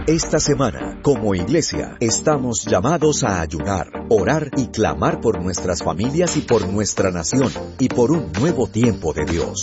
Esta semana, como iglesia, estamos llamados a ayunar, orar y clamar por nuestras familias y por nuestra nación, y por un nuevo tiempo de Dios.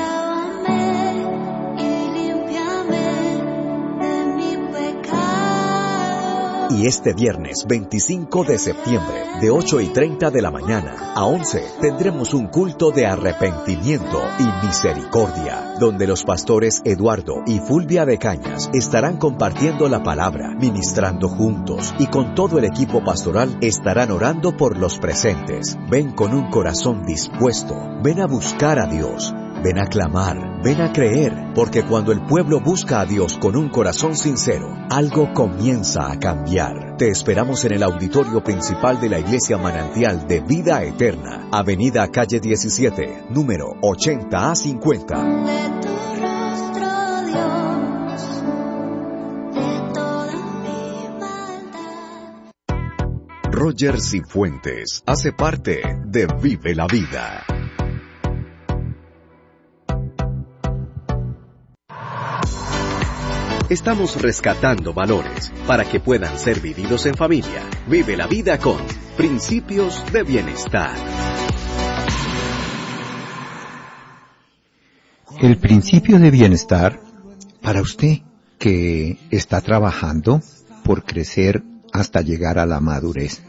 Y este viernes 25 de septiembre, de 8:30 de la mañana a 11, tendremos un culto de arrepentimiento y misericordia, donde los pastores Eduardo y Fulvia de Cañas estarán compartiendo la palabra, ministrando juntos, y con todo el equipo pastoral estarán orando por los presentes. Ven con un corazón dispuesto, ven a buscar a Dios. Ven a clamar, ven a creer, porque cuando el pueblo busca a Dios con un corazón sincero, algo comienza a cambiar. Te esperamos en el auditorio principal de la Iglesia Manantial de Vida Eterna, Avenida Calle 17, número 80A50. Roger Cifuentes hace parte de Vive la Vida. Estamos rescatando valores para que puedan ser vividos en familia. Vive la vida con Principios de Bienestar. El principio de bienestar para usted que está trabajando por crecer hasta llegar a la madurez.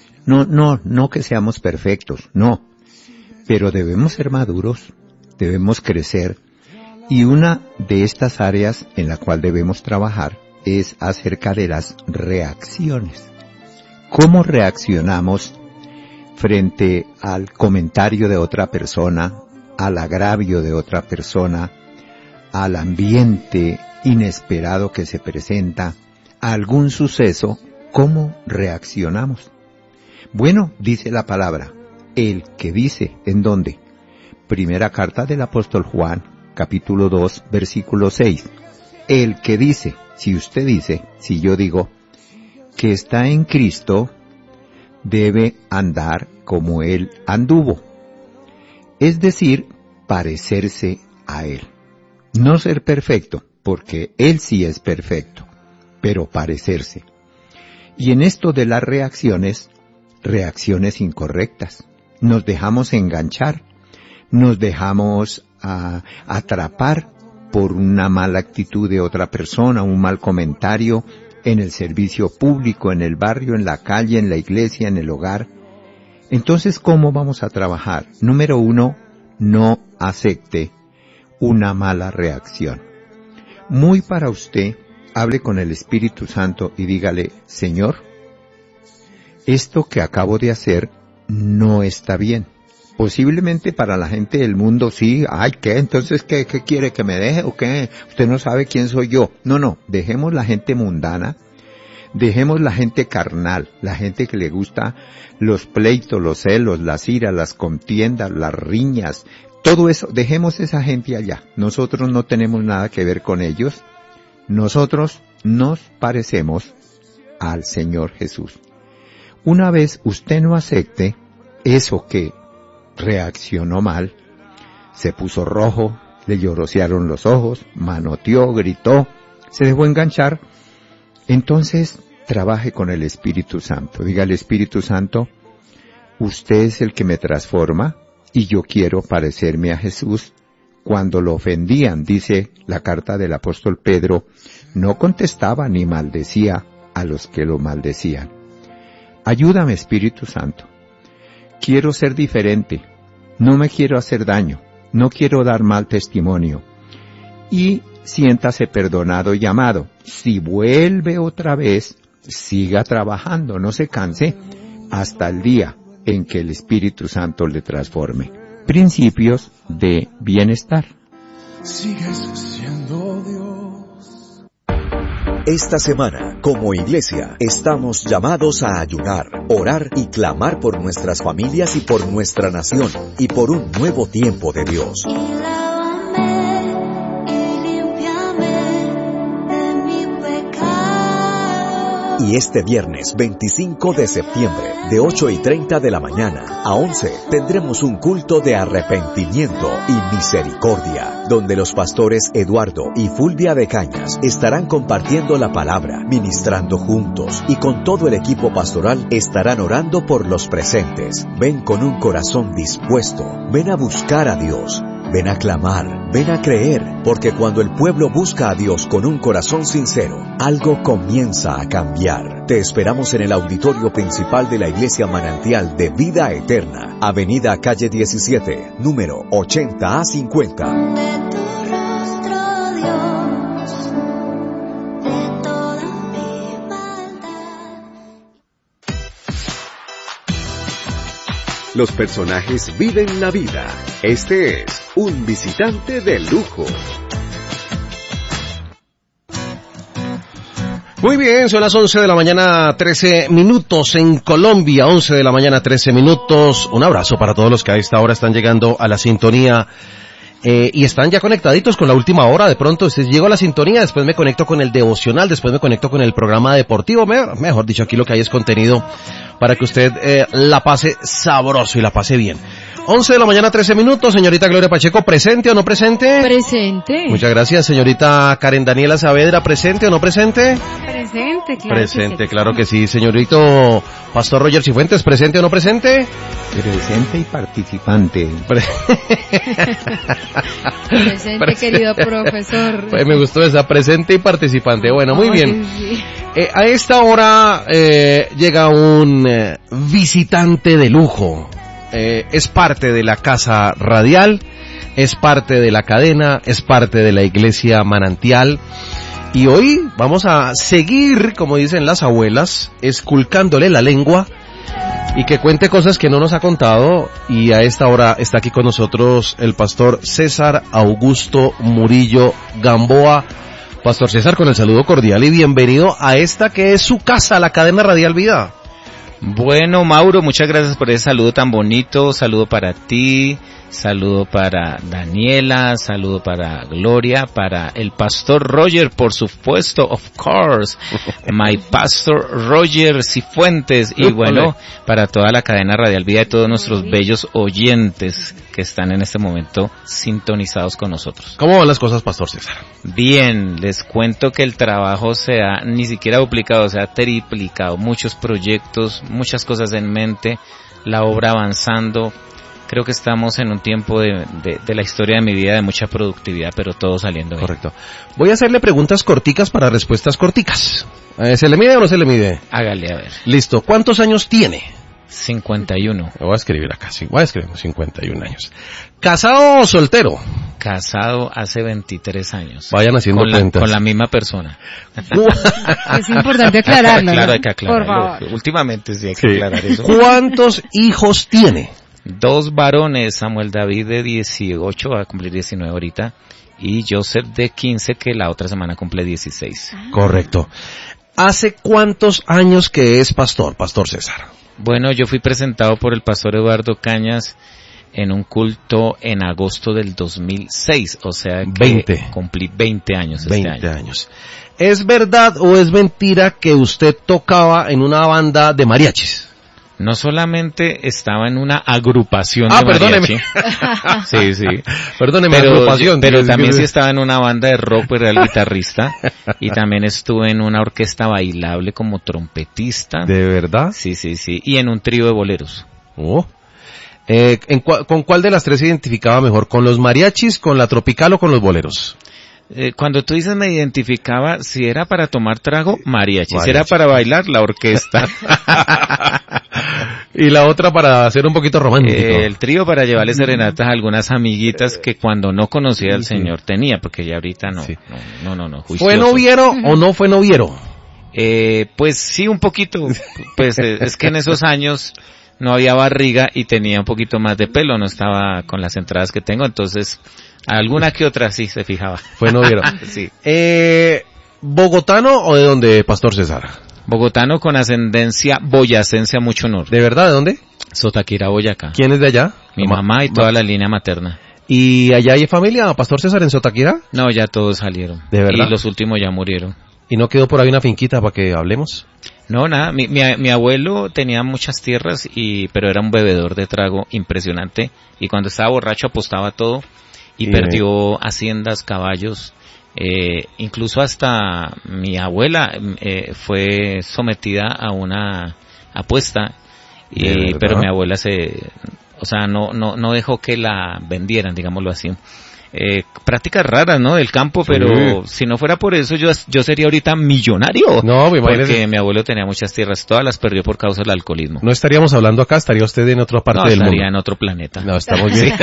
No que seamos perfectos, no. Pero debemos ser maduros, debemos crecer. Y una de estas áreas en la cual debemos trabajar es acerca de las reacciones. ¿Cómo reaccionamos frente al comentario de otra persona, al agravio de otra persona, al ambiente inesperado que se presenta, a algún suceso? ¿Cómo reaccionamos? Bueno, dice la palabra, el que dice, ¿en dónde? Primera carta del apóstol Juan, capítulo 2, versículo 6. El que dice, si usted dice, si yo digo, que está en Cristo, debe andar como Él anduvo. Es decir, parecerse a Él. No ser perfecto, porque Él sí es perfecto, pero parecerse. Y en esto de las reacciones incorrectas. Nos dejamos enganchar, nos dejamos atrapar por una mala actitud de otra persona, un mal comentario en el servicio público, en el barrio, en la calle, en la iglesia, en el hogar. Entonces, ¿cómo vamos a trabajar? Número 1, no acepte una mala reacción. Muy para usted, hable con el Espíritu Santo y dígale, Señor, esto que acabo de hacer no está bien. Posiblemente para la gente del mundo sí, ¿qué? Entonces, ¿qué quiere que me deje o qué? Usted no sabe quién soy yo. No, dejemos la gente mundana, dejemos la gente carnal, la gente que le gusta los pleitos, los celos, las iras, las contiendas, las riñas, todo eso, dejemos esa gente allá. Nosotros no tenemos nada que ver con ellos. Nosotros nos parecemos al Señor Jesús. Una vez usted no acepte eso que reaccionó mal, se puso rojo, le llorosearon los ojos, manoteó, gritó, se dejó enganchar, entonces trabaje con el Espíritu Santo. Diga al Espíritu Santo, usted es el que me transforma y yo quiero parecerme a Jesús. Cuando lo ofendían, dice la carta del apóstol Pedro, no contestaba ni maldecía a los que lo maldecían. Ayúdame, Espíritu Santo. Quiero ser diferente, no me quiero hacer daño, no quiero dar mal testimonio. Y siéntase perdonado y amado. Si vuelve otra vez, siga trabajando, no se canse, hasta el día en que el Espíritu Santo le transforme. Principios de bienestar. Sigues siendo Dios. Esta semana, como iglesia, estamos llamados a ayunar, orar y clamar por nuestras familias y por nuestra nación, y por un nuevo tiempo de Dios. Y este viernes 25 de septiembre, de 8:30 de la mañana a 11, tendremos un culto de arrepentimiento y misericordia, donde los pastores Eduardo y Fulvia de Cañas estarán compartiendo la palabra, ministrando juntos, y con todo el equipo pastoral estarán orando por los presentes. Ven con un corazón dispuesto, ven a buscar a Dios. Ven a clamar, ven a creer, porque cuando el pueblo busca a Dios con un corazón sincero, algo comienza a cambiar. Te esperamos en el auditorio principal de la Iglesia Manantial de Vida Eterna, Avenida Calle 17, número 80A50. Los personajes viven la vida. Este es un visitante de lujo. Muy bien, son las 11 de la mañana, 13 minutos en Colombia, 11 de la mañana, 13 minutos. Un abrazo para todos los que a esta hora están llegando a la sintonía y están ya conectaditos con la última hora. De pronto, llego a la sintonía, después me conecto con el devocional, después me conecto con el programa deportivo. Mejor dicho, aquí lo que hay es contenido para que usted la pase sabroso y la pase bien. 11 de la mañana, 13 minutos. Señorita Gloria Pacheco, ¿presente o no presente? Presente. Muchas gracias. Señorita Karen Daniela Saavedra, ¿presente o no presente? Presente, claro. Presente, claro que sí. Señorito Pastor Roger Cifuentes, ¿presente o no presente? Presente y participante. Presente, querido profesor. Pues me gustó esa, presente y participante. Bueno, muy bien. Sí. A esta hora llega un visitante de lujo. Es parte de la casa radial, es parte de la cadena, es parte de la iglesia Manantial. Y hoy vamos a seguir, como dicen las abuelas, esculcándole la lengua y que cuente cosas que no nos ha contado. Y a esta hora está aquí con nosotros el pastor César Augusto Murillo Gamboa. Pastor César, con el saludo cordial y bienvenido a esta que es su casa, la cadena radial Vida. Bueno, Mauro, muchas gracias por ese saludo tan bonito. Saludo para ti, saludo para Daniela, saludo para Gloria, para el pastor Roger, por supuesto, of course, my pastor Roger Cifuentes, y bueno, para toda la cadena radial Vida y todos nuestros bellos oyentes que están en este momento sintonizados con nosotros. ¿Cómo van las cosas, pastor César? Bien, les cuento que el trabajo se ha ni siquiera duplicado, se ha triplicado, muchos proyectos, muchas cosas en mente, la obra avanzando. Creo que estamos en un tiempo de la historia de mi vida de mucha productividad, pero todo saliendo bien. Correcto. Voy a hacerle preguntas corticas para respuestas corticas. ¿Se le mide o no se le mide? Hágale, a ver. Listo. ¿Cuántos años tiene? 51. Lo voy a escribir acá, sí. Voy a escribir 51 años. ¿Casado o soltero? Casado hace 23 años. Vayan haciendo cuentas. Con la misma persona. Es importante aclararlo. Claro, hay que aclararlo. Por favor. Últimamente sí hay que aclarar eso. ¿Cuántos hijos tiene? 2 varones, Samuel David de 18, va a cumplir 19 ahorita, y Joseph de 15, que la otra semana cumple 16. Correcto. ¿Hace cuántos años que es pastor, Pastor César? Bueno, yo fui presentado por el pastor Eduardo Cañas en un culto en agosto del 2006, o sea que 20. Cumplí 20 años 20 años. ¿Es verdad o es mentira que usted tocaba en una banda de mariachis? No solamente estaba en una agrupación de mariachi. Sí, sí. Perdóneme, agrupación. Pero también sí estaba en una banda de rock, pero era el guitarrista. Y también estuve en una orquesta bailable como trompetista. ¿De verdad? Sí, sí, sí. Y en un trío de boleros. Oh. ¿Con cuál de las tres se identificaba mejor? ¿Con los mariachis, con la tropical o con los boleros? Cuando tú dices me identificaba, si era para tomar trago, mariachi. Si era para bailar, la orquesta. Y la otra para ser un poquito romántico. El trío para llevarle serenatas a algunas amiguitas que cuando no conocía al Señor tenía, porque ya ahorita no. Sí. No. ¿Fue noviero o no fue noviero? Pues sí, un poquito. Pues es que en esos años no había barriga y tenía un poquito más de pelo, no estaba con las entradas que tengo, entonces alguna que otra sí se fijaba. Fue noviero. Sí. ¿Bogotano o de dónde, Pastor César? Bogotano con ascendencia boyacense a mucho honor. ¿De verdad? ¿De dónde? Sotaquira, Boyacá. ¿Quién es de allá? Mi mamá y toda la línea materna. ¿Y allá hay familia, Pastor César, en Sotaquira? No, ya todos salieron. ¿De verdad? Y los últimos ya murieron. ¿Y no quedó por ahí una finquita para que hablemos? No, nada, mi abuelo tenía muchas tierras, pero era un bebedor de trago impresionante, y cuando estaba borracho apostaba todo, y perdió haciendas, caballos, incluso hasta mi abuela fue sometida a una apuesta, pero mi abuela no dejó que la vendieran, digámoslo así. Prácticas raras, ¿no? Del campo, pero si no fuera por eso yo sería ahorita millonario. No, porque mi abuelo tenía muchas tierras, todas las perdió por causa del alcoholismo. No estaríamos hablando acá, estaría usted en otra parte del mundo. Estaría en otro planeta. No, estamos bien.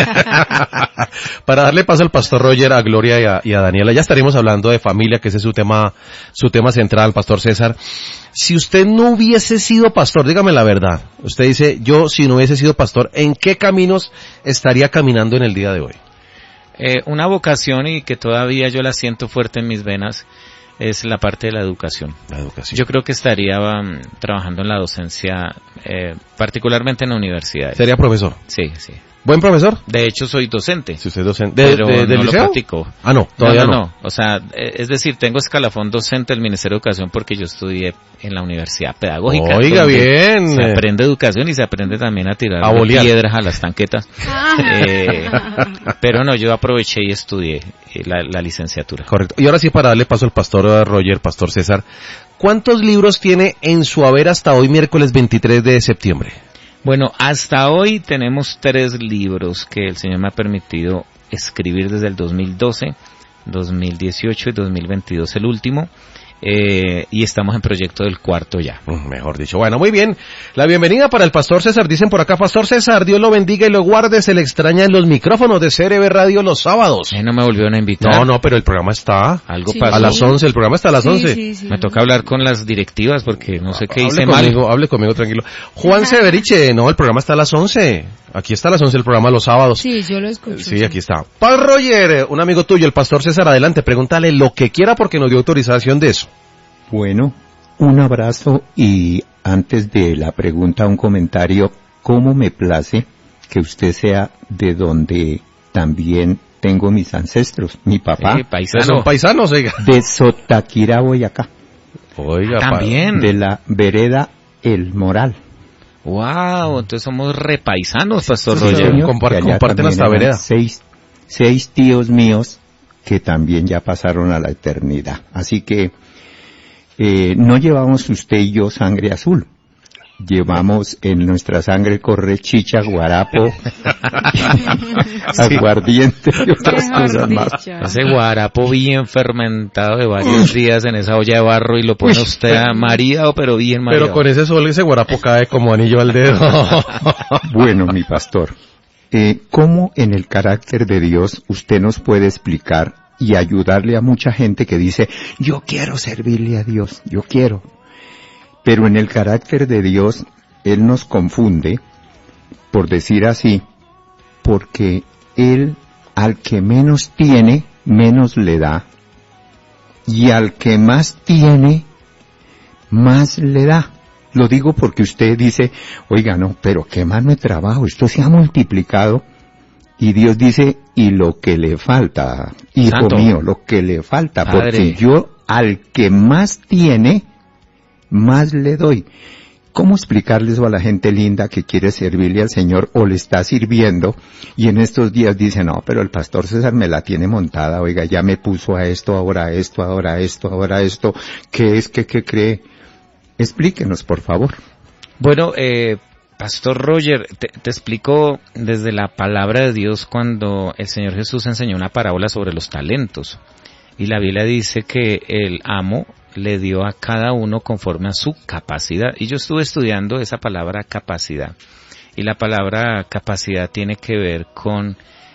Para darle paso al pastor Roger, a Gloria y a Daniela, ya estaríamos hablando de familia, que ese es su tema central, pastor César. Si usted no hubiese sido pastor, dígame la verdad, usted dice, yo si no hubiese sido pastor, ¿en qué caminos estaría caminando en el día de hoy? Una vocación, y que todavía yo la siento fuerte en mis venas, es la parte de la educación. Yo creo que estaría trabajando en la docencia, particularmente en la universidad. ¿Sería profesor? Sí. ¿Buen profesor? De hecho, soy docente. Si usted es docente. ¿Del liceo? Lo practico. Ah, no, todavía no. O sea, es decir, tengo escalafón docente del Ministerio de Educación porque yo estudié en la Universidad Pedagógica. Oiga, bien. Se aprende educación y se aprende también a tirar piedras a las tanquetas. Pero no, yo aproveché y estudié la licenciatura. Correcto. Y ahora sí, para darle paso al pastor Roger, pastor César, ¿cuántos libros tiene en su haber hasta hoy, miércoles 23 de septiembre? Bueno, hasta hoy tenemos 3 libros que el Señor me ha permitido escribir desde el 2012, 2018 y 2022 el último. Y estamos en proyecto del 4 ya. Mejor dicho. Bueno, muy bien. La bienvenida para el pastor César. Dicen por acá, pastor César, Dios lo bendiga y lo guarde. Se le extraña en los micrófonos de CRB Radio los sábados. No me volvieron a invitar. No, pero el programa está. Algo pasó. A las 11, el programa está a las 11. Sí. Me toca hablar con las directivas porque no sé qué hice mal. Hable conmigo, tranquilo. Juan Severiche, no, el programa está a las 11. Aquí está a las 11 el programa los sábados. Sí, yo lo escucho. Sí, aquí está. Paz Roger, un amigo tuyo, el pastor César, adelante, pregúntale lo que quiera porque nos dio autorización de eso. Bueno, un abrazo, y antes de la pregunta un comentario. ¿Cómo me place que usted sea de donde también tengo mis ancestros? Mi papá. Son paisanos, oiga. De Sotaquirá, Boyacá. Oiga, también. De la vereda El Moral. Wow, entonces somos repaisanos, pastor Sí, Roger. señor, Comparten hasta vereda. 6 tíos míos que también ya pasaron a la eternidad. Así que no llevamos usted y yo sangre azul. Llevamos en nuestra sangre corre chicha, guarapo, aguardiente y otras cosas más. Ese guarapo bien fermentado de varios días en esa olla de barro y lo pone usted a mareado, pero bien mareado. Pero con ese sol ese guarapo cae como anillo al dedo. Bueno, mi pastor, ¿cómo en el carácter de Dios usted nos puede explicar y ayudarle a mucha gente que dice, yo quiero servirle a Dios, yo quiero? Pero en el carácter de Dios, Él nos confunde, por decir así, porque Él al que menos tiene, menos le da, y al que más tiene, más le da. Lo digo porque usted dice, oiga, no, pero qué mano de trabajo, esto se ha multiplicado, y Dios dice, y lo que le falta, hijo Santo. mío, lo que le falta, Padre. porque yo al que más tiene, más le doy. ¿Cómo explicarles eso a la gente linda que quiere servirle al Señor o le está sirviendo y en estos días dice, no, pero el pastor César me la tiene montada, oiga, ya me puso a esto, ahora esto, ahora esto, ahora esto, ¿qué es, qué cree? Explíquenos, por favor. Bueno, pastor Roger, te explico desde la palabra de Dios cuando el Señor Jesús enseñó una parábola sobre los talentos. Y la Biblia dice que el amo le dio a cada uno conforme a su capacidad. Y yo estuve estudiando esa palabra capacidad. Y la palabra capacidad tiene que ver con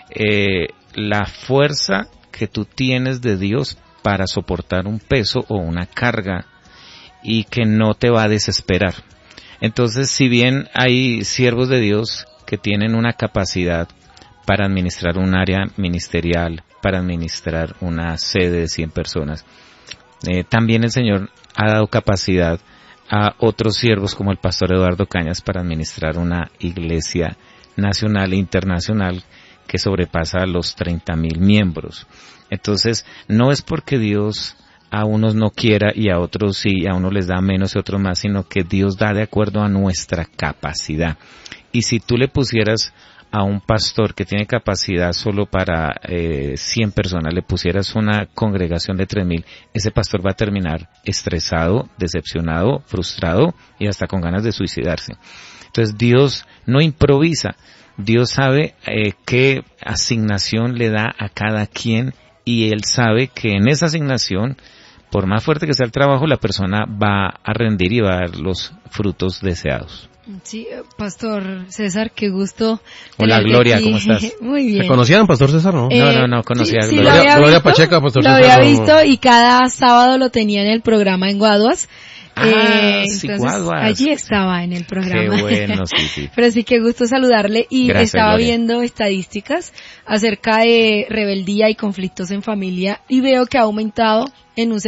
la fuerza que tú tienes de Dios para soportar un peso o una carga y que no te va a desesperar. Entonces, si bien hay siervos de Dios que tienen una capacidad para administrar un área ministerial, para administrar una sede de 100 personas, también el Señor ha dado capacidad a otros siervos como el pastor Eduardo Cañas para administrar una iglesia nacional e internacional que sobrepasa los 30,000 miembros. Entonces, no es porque Dios a unos no quiera y a otros sí, a unos les da menos y a otros más, sino que Dios da de acuerdo a nuestra capacidad. Y si tú le pusieras a un pastor que tiene capacidad solo para 100 personas, le pusieras una congregación de 3,000, ese pastor va a terminar estresado, decepcionado, frustrado y hasta con ganas de suicidarse. Entonces Dios no improvisa, Dios sabe qué asignación le da a cada quien y Él sabe que en esa asignación, por más fuerte que sea el trabajo, la persona va a rendir y va a dar los frutos deseados. Sí, Pastor César, qué gusto. Hola Gloria, aquí. ¿cómo estás? Muy bien. ¿Se conocían, Pastor César, no? No conocía a sí, Gloria. Gloria Pacheca, Pastor Lo César. había visto y cada sábado lo tenía en el programa en Guaduas. Sí, Entonces, Guaduas. allí estaba en el programa. Qué bueno, sí. Pero sí, qué gusto saludarle y Gracias, estaba Gloria. viendo estadísticas acerca de rebeldía y conflictos en familia y veo que ha aumentado en un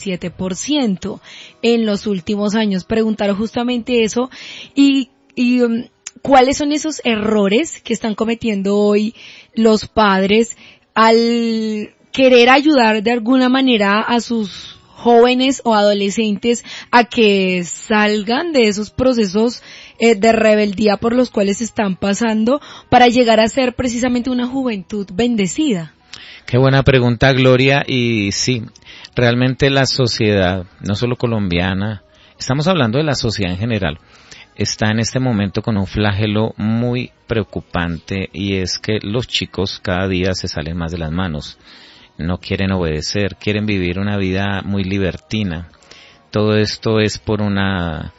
77% en los últimos años. Preguntaron justamente eso y ¿cuáles son esos errores que están cometiendo hoy los padres al querer ayudar de alguna manera a sus jóvenes o adolescentes a que salgan de esos procesos de rebeldía por los cuales están pasando para llegar a ser precisamente una juventud bendecida? Qué buena pregunta, Gloria, y sí, realmente la sociedad, no solo colombiana, estamos hablando de la sociedad en general, está en este momento con un flagelo muy preocupante y es que los chicos cada día se salen más de las manos. No quieren obedecer, quieren vivir una vida muy libertina. Todo esto es por una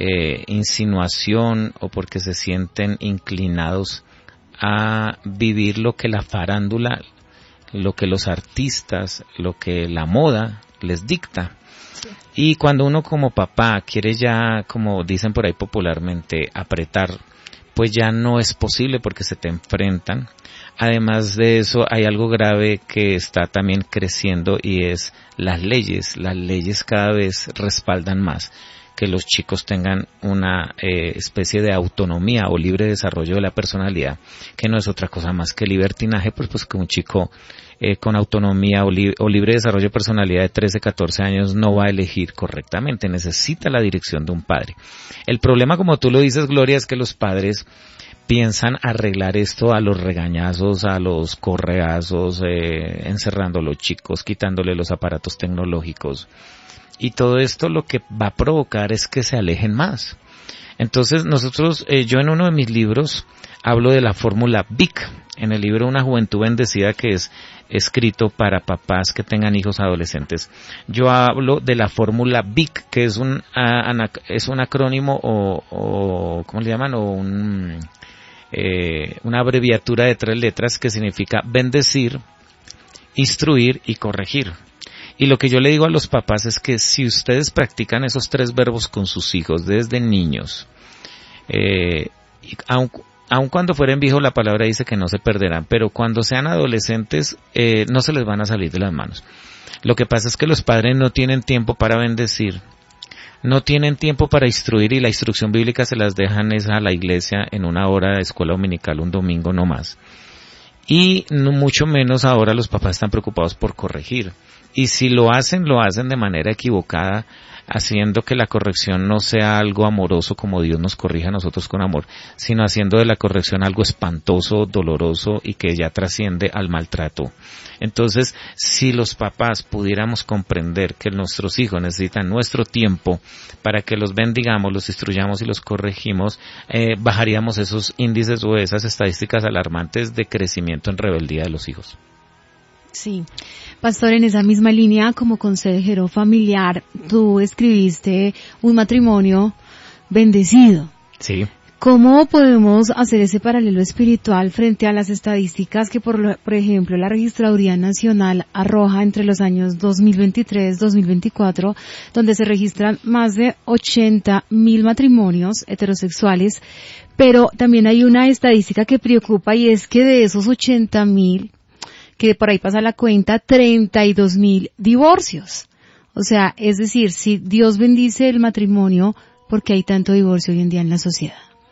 insinuación o porque se sienten inclinados a vivir lo que la farándula, lo que los artistas, lo que la moda les dicta. Y cuando uno como papá quiere ya, como dicen por ahí popularmente, apretar, pues ya no es posible porque se te enfrentan. Además de eso, hay algo grave que está también creciendo y es las leyes. Las leyes cada vez respaldan más que los chicos tengan una especie de autonomía o libre desarrollo de la personalidad, que no es otra cosa más que libertinaje, pues que un chico con autonomía o libre desarrollo de personalidad de 13, 14 años no va a elegir correctamente, necesita la dirección de un padre. El problema, como tú lo dices, Gloria, es que los padres piensan arreglar esto a los regañazos, a los correazos, encerrando a los chicos, quitándole los aparatos tecnológicos. Y todo esto lo que va a provocar es que se alejen más. Entonces nosotros, yo en uno de mis libros hablo de la fórmula BIC, en el libro Una Juventud Bendecida, que es escrito para papás que tengan hijos adolescentes. Yo hablo de la fórmula BIC, que es un acrónimo o ¿cómo le llaman? O una abreviatura de 3 letras que significa bendecir, instruir y corregir. Y lo que yo le digo a los papás es que si ustedes practican esos 3 verbos con sus hijos desde niños, aun cuando fueren viejos la palabra dice que no se perderán, pero cuando sean adolescentes no se les van a salir de las manos. Lo que pasa es que los padres no tienen tiempo para bendecir, no tienen tiempo para instruir y la instrucción bíblica se las dejan es a la iglesia en una hora de escuela dominical un domingo no más. Y no, mucho menos ahora los papás están preocupados por corregir. Y si lo hacen de manera equivocada, haciendo que la corrección no sea algo amoroso como Dios nos corrige a nosotros con amor, sino haciendo de la corrección algo espantoso, doloroso y que ya trasciende al maltrato. Entonces, si los papás pudiéramos comprender que nuestros hijos necesitan nuestro tiempo para que los bendigamos, los instruyamos y los corregimos, bajaríamos esos índices o esas estadísticas alarmantes de crecimiento en rebeldía de los hijos. Sí. Pastor, en esa misma línea, como consejero familiar, tú escribiste un matrimonio bendecido. Sí. ¿Cómo podemos hacer ese paralelo espiritual frente a las estadísticas que, por ejemplo, la Registraduría Nacional arroja entre los años 2023-2024, donde se registran más de 80,000 matrimonios heterosexuales, pero también hay una estadística que preocupa y es que de esos 80,000, que por ahí pasa la cuenta, 32,000 divorcios. O sea, es decir, si Dios bendice el matrimonio, ¿por qué hay tanto divorcio hoy en día en la sociedad?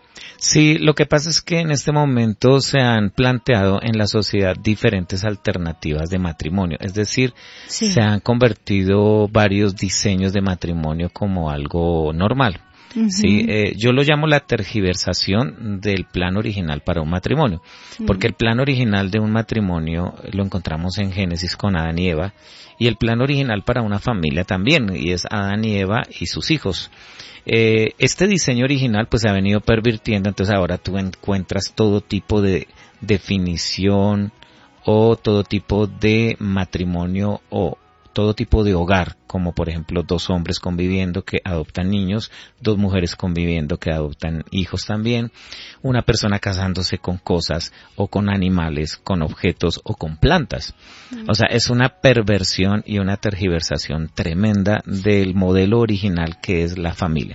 Sí, lo que pasa es que en este momento se han planteado en la sociedad diferentes alternativas de matrimonio, es decir, se han convertido varios diseños de matrimonio como algo normal. Sí, yo lo llamo la tergiversación del plan original para un matrimonio, porque el plan original de un matrimonio lo encontramos en Génesis con Adán y Eva, y el plan original para una familia también, y es Adán y Eva y sus hijos. Este diseño original pues se ha venido pervirtiendo, entonces ahora tú encuentras todo tipo de definición o todo tipo de matrimonio o todo tipo de hogar, como por ejemplo 2 hombres conviviendo que adoptan niños, 2 mujeres conviviendo que adoptan hijos también, una persona casándose con cosas o con animales, con objetos o con plantas. O sea, es una perversión y una tergiversación tremenda del modelo original que es la familia.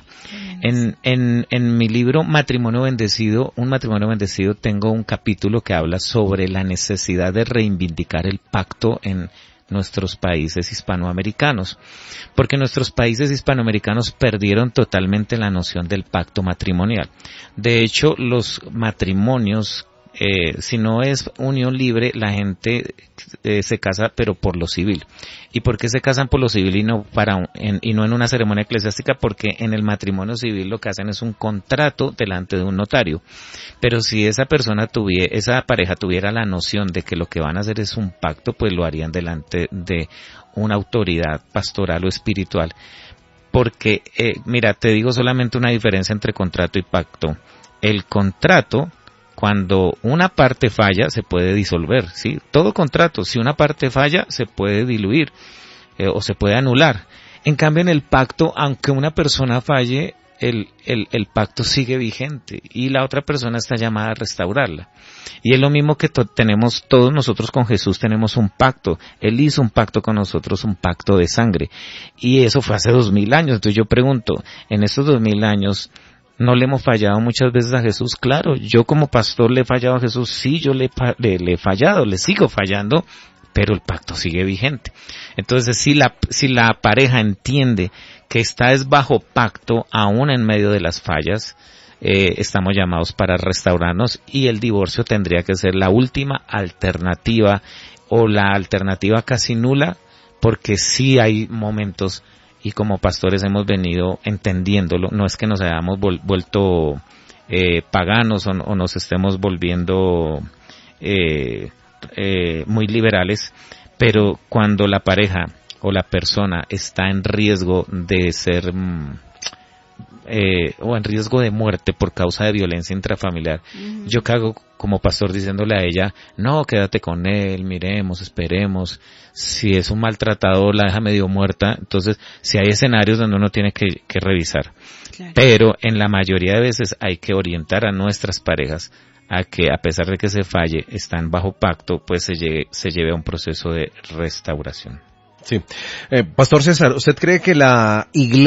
En mi libro Matrimonio Bendecido, un matrimonio bendecido, tengo un capítulo que habla sobre la necesidad de reivindicar el pacto en nuestros países hispanoamericanos, porque nuestros países hispanoamericanos perdieron totalmente la noción del pacto matrimonial. De hecho, los matrimonios, si no es unión libre, la gente se casa pero por lo civil. ¿Y por qué se casan por lo civil y no en una ceremonia eclesiástica? Porque en el matrimonio civil lo que hacen es un contrato delante de un notario. Pero si esa pareja tuviera la noción de que lo que van a hacer es un pacto, pues lo harían delante de una autoridad pastoral o espiritual. Porque, mira, te digo solamente una diferencia entre contrato y pacto. El contrato, cuando una parte falla, se puede disolver, ¿sí? Todo contrato, si una parte falla, se puede diluir o se puede anular. En cambio, en el pacto, aunque una persona falle, el pacto sigue vigente y la otra persona está llamada a restaurarla. Y es lo mismo que tenemos todos nosotros con Jesús, tenemos un pacto. Él hizo un pacto con nosotros, un pacto de sangre. Y eso fue hace 2000 años. Entonces yo pregunto, en estos 2000 años, ¿no le hemos fallado muchas veces a Jesús? Claro, yo como pastor le he fallado a Jesús, sí, yo le he fallado, le sigo fallando, pero el pacto sigue vigente. Entonces, si la pareja entiende que está bajo pacto, aún en medio de las fallas, estamos llamados para restaurarnos, y el divorcio tendría que ser la última alternativa, o la alternativa casi nula, porque sí hay momentos, y como pastores hemos venido entendiéndolo, no es que nos hayamos vuelto paganos o nos estemos volviendo muy liberales, pero cuando la pareja o la persona está en riesgo de ser o en riesgo de muerte por causa de violencia intrafamiliar, yo qué hago como pastor diciéndole a ella, no, quédate con él, miremos, esperemos, si es un maltratador la deja medio muerta. Entonces si hay escenarios donde uno tiene que revisar, claro. Pero en la mayoría de veces hay que orientar a nuestras parejas a que, a pesar de que se falle, están bajo pacto, pues se lleve a un proceso de restauración. Sí. Pastor César, ¿usted cree que la iglesia